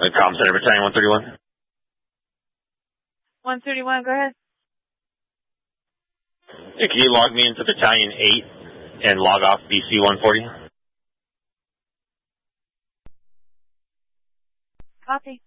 Comm Center Battalion 131. 131, go ahead. Hey, can you log me into Battalion 8 and log off BC 140? Copy.